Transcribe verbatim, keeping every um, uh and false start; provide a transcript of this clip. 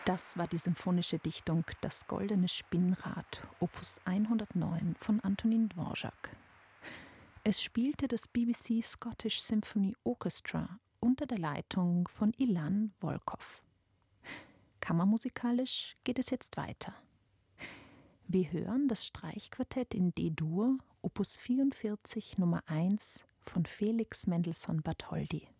Das war die symphonische Dichtung »Das goldene Spinnrad«, Opus hundertneun von Antonin Dvorak. Es spielte das B B C Scottish Symphony Orchestra unter der Leitung von Ilan Volkov. Kammermusikalisch geht es jetzt weiter. Wir hören das Streichquartett in D-Dur, Opus vierundvierzig Nummer eins von Felix Mendelssohn Bartholdy.